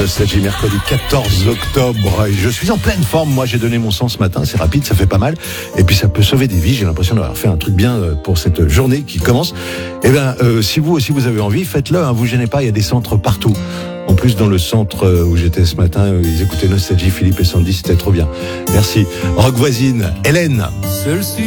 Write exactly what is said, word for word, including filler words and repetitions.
Nostalgie, mercredi quatorze octobre. Et je suis en pleine forme. Moi, j'ai donné mon sang ce matin. C'est rapide, ça fait pas mal. Et puis, ça peut sauver des vies. J'ai l'impression d'avoir fait un truc bien pour cette journée qui commence. Eh bien, euh, si vous aussi vous avez envie, faites-le. Hein, vous gênez pas. Il y a des centres partout. En plus, dans le centre où j'étais ce matin, ils écoutaient Nostalgie, Philippe et Sandy. C'était trop bien. Merci. Rock voisine, Hélène. Seul